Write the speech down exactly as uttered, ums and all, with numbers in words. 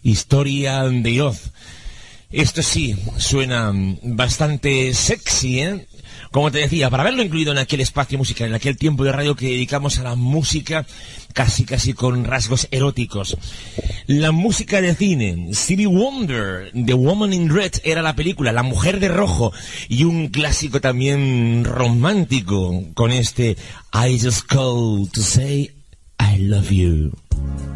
Historia de Oz. Esto sí, suena bastante sexy, ¿eh? Como te decía, para haberlo incluido en aquel espacio musical, en aquel tiempo de radio que dedicamos a la música casi casi con rasgos eróticos. La música de cine, Stevie Wonder, The Woman in Red era la película, La Mujer de Rojo, y un clásico también romántico con este I Just Called to Say I Love You.